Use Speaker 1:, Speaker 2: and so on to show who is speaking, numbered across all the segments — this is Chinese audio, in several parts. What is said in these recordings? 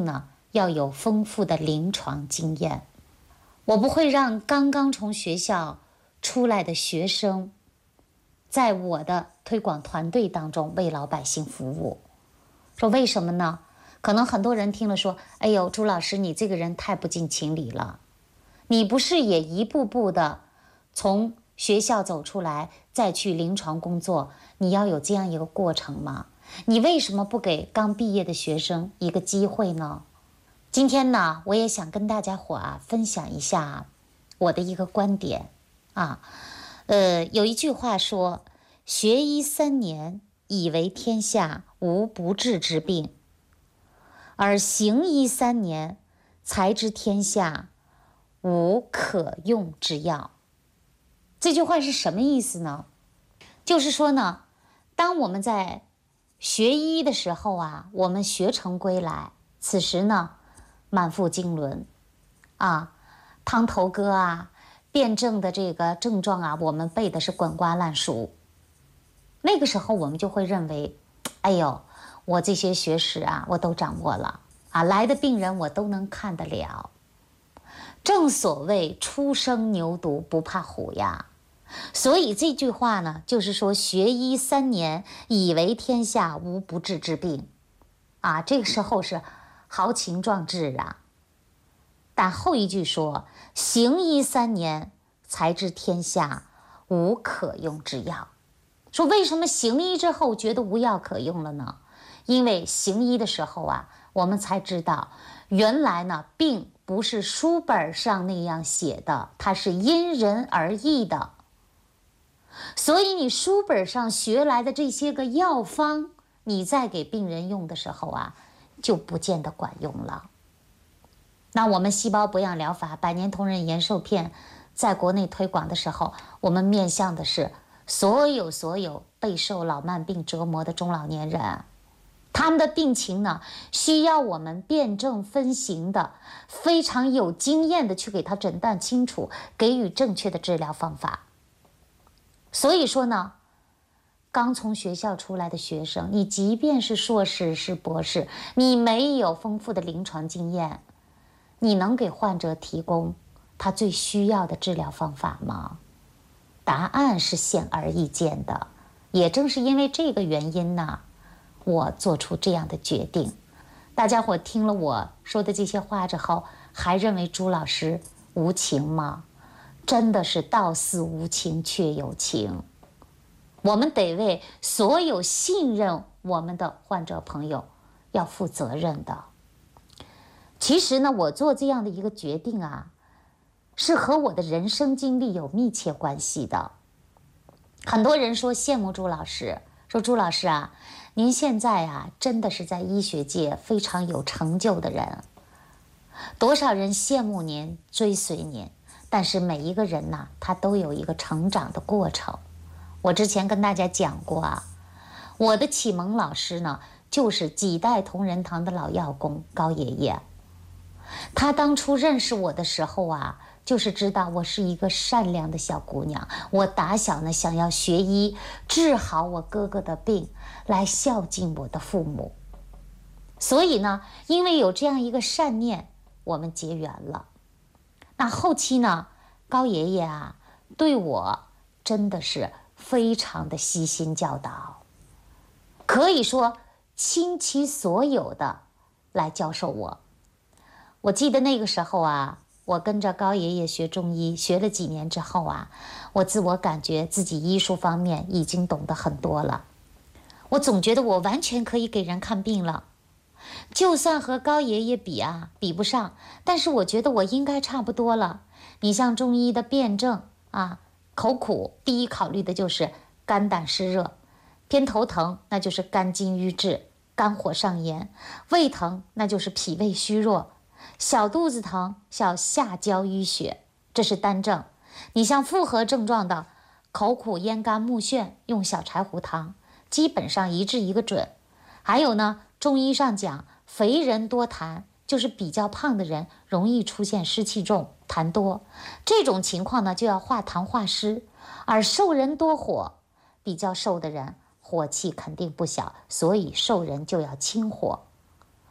Speaker 1: 呢，要有丰富的临床经验。我不会让刚刚从学校出来的学生在我的推广团队当中为老百姓服务。说为什么呢？可能很多人听了说，哎呦，朱老师你这个人太不近情理了，你不是也一步步的从学校走出来再去临床工作，你要有这样一个过程吗？你为什么不给刚毕业的学生一个机会呢？今天呢，我也想跟大家伙分享一下我的一个观点啊。有一句话说，学医3年，以为天下无不治之病，而行医3年，才知天下无可用之药。这句话是什么意思呢？就是说呢，当我们在学医的时候啊，我们学成归来，此时呢，满腹经纶啊，汤头歌啊，辩证的这个症状啊，我们背的是滚瓜烂熟。那个时候我们就会认为，哎呦，我这些学识啊，我都掌握了啊，来的病人我都能看得了。正所谓初生牛犊不怕虎呀。所以这句话呢，就是说学医3年，以为天下无不治之病啊，这个时候是豪情壮志啊。但后一句说，行医3年，才知天下无可用之药。说为什么行医之后觉得无药可用了呢？因为行医的时候啊，我们才知道原来呢，病不是书本上那样写的，它是因人而异的。所以你书本上学来的这些个药方，你再给病人用的时候啊，就不见得管用了。那我们细胞博养疗法百年同仁延寿片在国内推广的时候，我们面向的是所有备受老慢病折磨的中老年人，他们的病情呢，需要我们辩证分型的，非常有经验的去给他诊断清楚，给予正确的治疗方法。所以说呢，刚从学校出来的学生，你即便是硕士是博士，你没有丰富的临床经验，你能给患者提供他最需要的治疗方法吗？答案是显而易见的。也正是因为这个原因呢，我做出这样的决定。大家伙听了我说的这些话之后，还认为朱老师无情吗？真的是道似无情却有情。我们得为所有信任我们的患者朋友要负责任的。其实呢，我做这样的一个决定啊，是和我的人生经历有密切关系的。很多人说羡慕朱老师，说朱老师啊，您现在啊，真的是在医学界非常有成就的人，多少人羡慕您，追随您。但是每一个人呢，他都有一个成长的过程。我之前跟大家讲过啊，我的启蒙老师呢，就是几代同仁堂的老药工高爷爷。他当初认识我的时候啊，就是知道我是一个善良的小姑娘，我打小呢想要学医，治好我哥哥的病，来孝敬我的父母。所以呢，因为有这样一个善念，我们结缘了。那后期呢，高爷爷啊，对我真的是非常的悉心教导，可以说倾其所有的来教授我。我记得那个时候啊，我跟着高爷爷学中医，学了几年之后啊，我自我感觉自己医术方面已经懂得很多了。我总觉得我完全可以给人看病了，就算和高爷爷比啊，比不上，但是我觉得我应该差不多了。你像中医的辩证啊，口苦，第一考虑的就是肝胆湿热；偏头疼，那就是肝经瘀滞、肝火上炎；胃疼，那就是脾胃虚弱；小肚子疼，叫下焦淤血，这是单症。你像复合症状的口苦、咽干、目眩，用小柴胡汤，基本上一治一个准。还有呢，中医上讲，肥人多痰，就是比较胖的人容易出现湿气重、痰多，这种情况呢就要化痰化湿。而瘦人多火，比较瘦的人火气肯定不小，所以瘦人就要清火。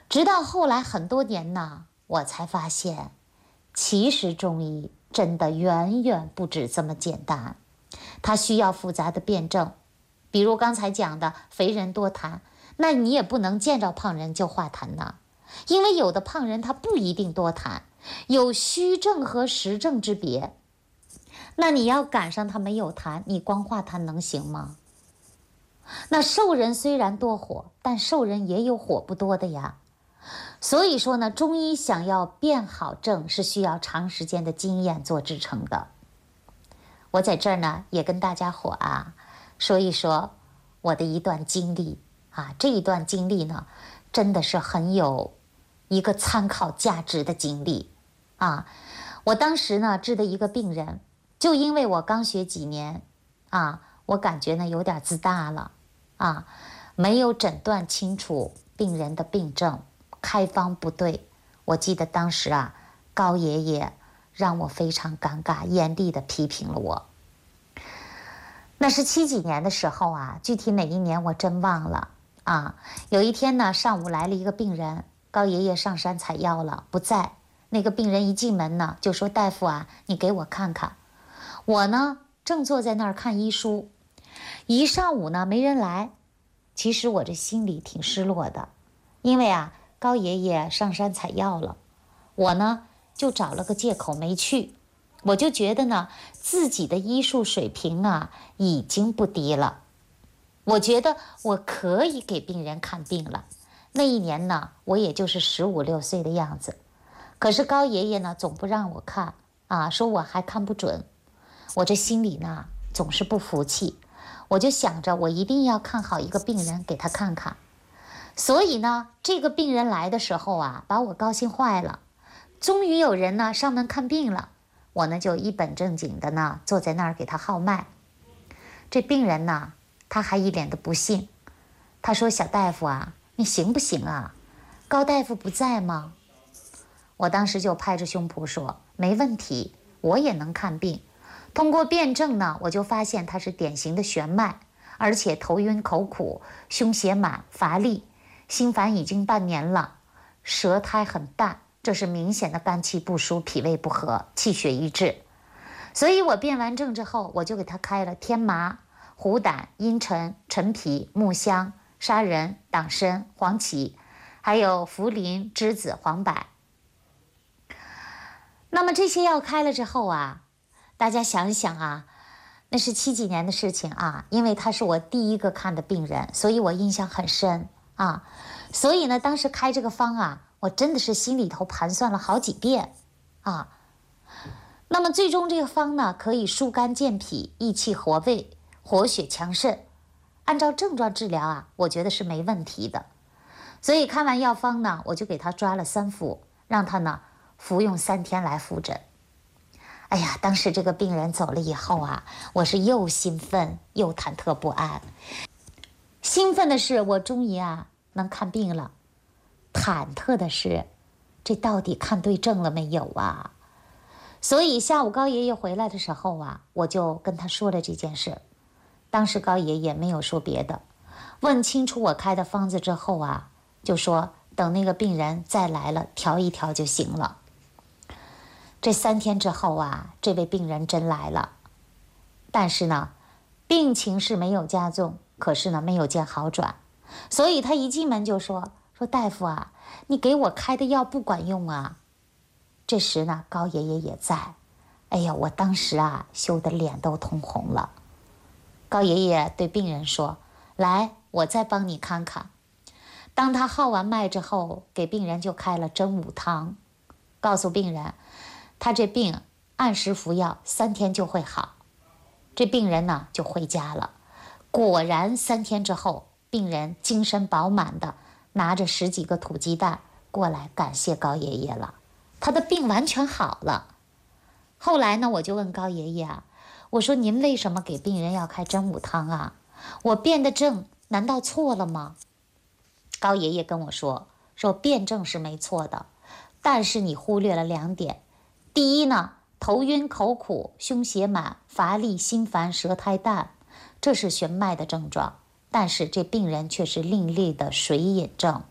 Speaker 1: 直到后来很多年呢，我才发现，其实中医真的远远不止这么简单，它需要复杂的辩证。比如刚才讲的肥人多痰，那你也不能见着胖人就化痰呐，因为有的胖人他不一定多痰，有虚症和实症之别。那你要赶上他没有痰，你光化痰能行吗？那瘦人虽然多火，但瘦人也有火不多的呀。所以说呢，中医想要辨好症是需要长时间的经验做支撑的。我在这儿呢也跟大家伙说一说我的一段经历这一段经历呢真的是很有一个参考价值的经历我当时呢治的一个病人，就因为我刚学几年我感觉呢有点自大了没有诊断清楚病人的病症，开方不对。我记得当时高爷爷让我非常尴尬，严厉的批评了我。那是70几年的时候具体哪一年我真忘了有一天呢，上午来了一个病人，高爷爷上山采药了，不在。那个病人一进门呢，就说：“大夫你给我看看。”我呢，正坐在那儿看医书，一上午呢没人来。其实我这心里挺失落的，因为高爷爷上山采药了，我呢就找了个借口没去。我就觉得呢，自己的医术水平已经不低了，我觉得我可以给病人看病了。那一年呢，我也就是15、16岁的样子。可是高爷爷呢，总不让我看说我还看不准。我这心里呢，总是不服气。我就想着，我一定要看好一个病人给他看看。所以呢，这个病人来的时候把我高兴坏了。终于有人呢上门看病了，我呢就一本正经的呢坐在那儿给他号脉。这病人呢，他还一脸的不信。他说：“小大夫你行不行高大夫不在吗？”我当时就拍着胸脯说：“没问题，我也能看病。”通过辩证呢，我就发现他是典型的玄脉，而且头晕口苦，胸胁满，乏力，心烦已经半年了，舌苔很淡，这是明显的肝气不舒，脾胃不和，气血瘀滞。所以我辩完证之后，我就给他开了天麻、虎胆、茵陈、陈皮、木香、砂仁、党参、黄芪，还有茯苓、栀子、黄柏。那么这些药开了之后大家想一想那是70几年的事情因为他是我第一个看的病人，所以我印象很深所以呢，当时开这个方我真的是心里头盘算了好几遍那么最终这个方呢，可以疏肝健脾、益气活胃、活血强肾。按照症状治疗我觉得是没问题的。所以看完药方呢，我就给他抓了3副，让他呢服用3天来复诊。哎呀，当时这个病人走了以后我是又兴奋又忐忑不安。兴奋的是我终于能看病了，忐忑的是这到底看对症了没有所以下午高爷爷回来的时候我就跟他说了这件事。当时高爷爷没有说别的，问清楚我开的方子之后就说等那个病人再来了调一调就行了。这3天之后这位病人真来了，但是呢病情是没有加重，可是呢没有见好转。所以他一进门就说大夫你给我开的药不管用这时呢高爷爷也在。哎呀，我当时羞得脸都通红了。高爷爷对病人说：“来，我再帮你看看。”当他号完脉之后，给病人就开了真武汤，告诉病人他这病按时服药3天就会好。这病人呢就回家了。果然3天之后，病人精神饱满的拿着10几个土鸡蛋过来感谢高爷爷了，他的病完全好了。后来呢，我就问高爷爷我说您为什么给病人要开真武汤我辩的证难道错了吗？高爷爷跟我说辩证是没错的，但是你忽略了2点。第一呢，头晕口苦、胸胁满、乏力、心烦、舌苔淡，这是玄脉的症状，但是这病人却是另类的水饮症。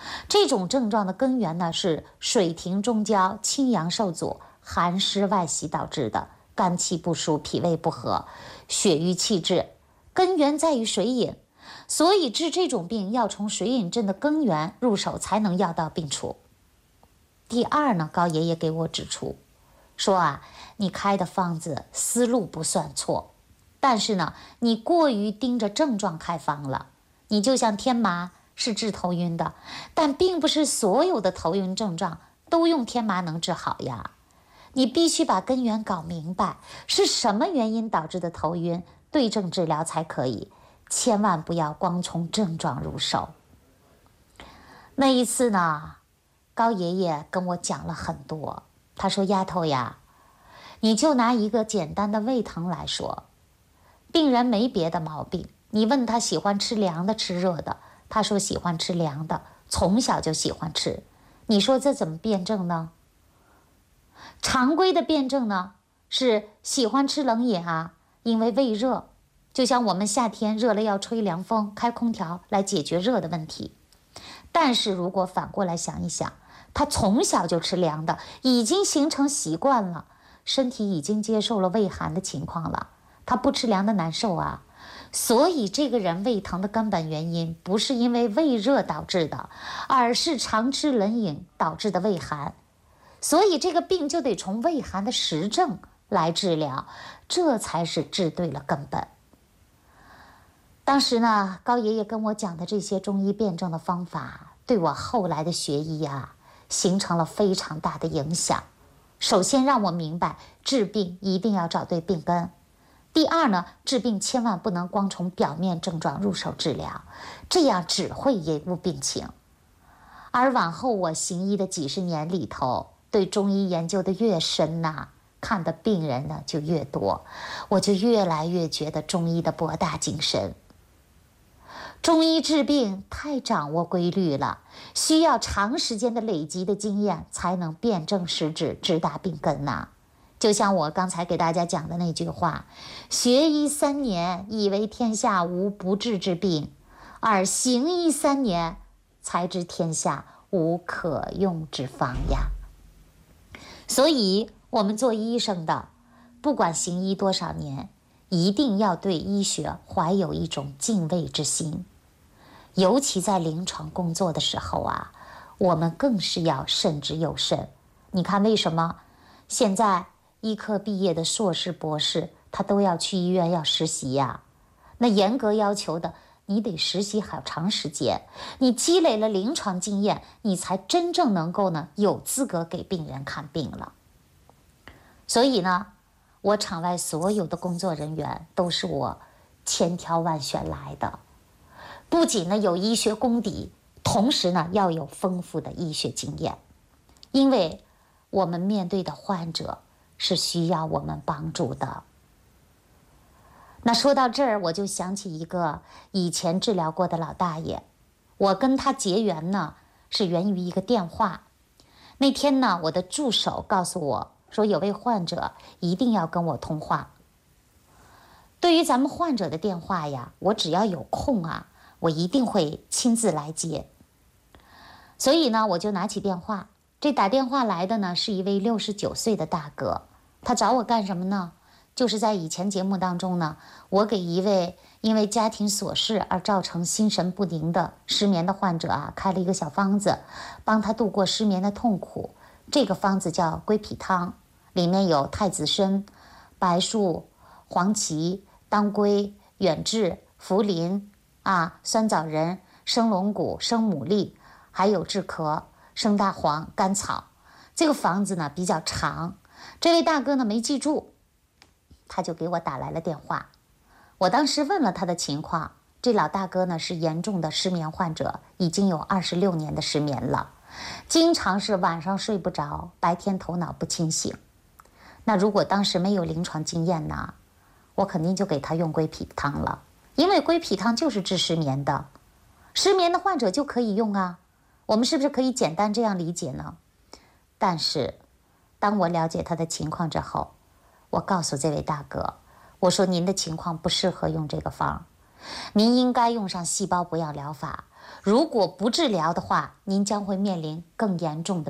Speaker 1: 这种症状的根源呢是水停中焦、清阳受阻、寒湿外袭导致的，肝气不舒、脾胃不和、血瘀气滞，根源在于水饮。所以治这种病要从水饮症的根源入手，才能药到病除。第二呢，高爷爷给我指出说你开的方子思路不算错，但是呢，你过于盯着症状开方了。你就像天麻是治头晕的，但并不是所有的头晕症状都用天麻能治好呀。你必须把根源搞明白，是什么原因导致的头晕，对症治疗才可以。千万不要光从症状入手。那一次呢，高爷爷跟我讲了很多。他说：“丫头呀，你就拿一个简单的胃疼来说，病人没别的毛病，你问他喜欢吃凉的吃热的，他说喜欢吃凉的，从小就喜欢吃。你说这怎么辩证呢？常规的辩证呢是喜欢吃冷饮因为胃热，就像我们夏天热了要吹凉风、开空调来解决热的问题。但是如果反过来想一想，他从小就吃凉的，已经形成习惯了，身体已经接受了胃寒的情况了，他不吃凉的难受所以这个人胃疼的根本原因不是因为胃热导致的，而是常吃冷饮导致的胃寒。所以这个病就得从胃寒的实症来治疗，这才是治对了根本。当时呢，高爷爷跟我讲的这些中医辩证的方法，对我后来的学医形成了非常大的影响。首先让我明白，治病一定要找对病根。第二呢，治病千万不能光从表面症状入手治疗，这样只会延误病情。而往后我行医的几十年里头，对中医研究的越深看的病人呢就越多，我就越来越觉得中医的博大精深。中医治病太掌握规律了，需要长时间的累积的经验才能辨证施治，直达病根就像我刚才给大家讲的那句话，学医3年，以为天下无不治之病，而行医3年，才知天下无可用之方呀。所以我们做医生的，不管行医多少年，一定要对医学怀有一种敬畏之心。尤其在临床工作的时候我们更是要慎之又慎。你看为什么现在医科毕业的硕士博士他都要去医院要实习那严格要求的，你得实习好长时间，你积累了临床经验，你才真正能够有资格给病人看病了。所以呢，我场外所有的工作人员都是我千挑万选来的，不仅呢有医学功底，同时呢要有丰富的医学经验，因为我们面对的患者是需要我们帮助的。那说到这儿，我就想起一个以前治疗过的老大爷，我跟他结缘呢是源于一个电话。那天呢，我的助手告诉我说有位患者一定要跟我通话。对于咱们患者的电话我只要有空我一定会亲自来接。所以呢，我就拿起电话，这打电话来的呢是一位69岁的大哥。他找我干什么呢？就是在以前节目当中呢，我给一位因为家庭琐事而造成心神不宁的失眠的患者开了一个小方子，帮他度过失眠的痛苦。这个方子叫归脾汤，里面有太子参、白术、黄芪、当归、远志、茯苓酸枣仁、生龙骨、生牡蛎，还有治咳、生大黄、甘草。这个方子呢比较长，这位大哥呢没记住，他就给我打来了电话。我当时问了他的情况，这老大哥呢是严重的失眠患者，已经有26年的失眠了，经常是晚上睡不着，白天头脑不清醒。那如果当时没有临床经验呢，我肯定就给他用归脾汤了，因为归脾汤就是治失眠的，失眠的患者就可以用我们是不是可以简单这样理解呢？但是当我了解他的情况之后，我告诉这位大哥，我说您的情况不适合用这个方，您应该用上细胞补养疗法。 如果不治疗的话，您将会面临更严重的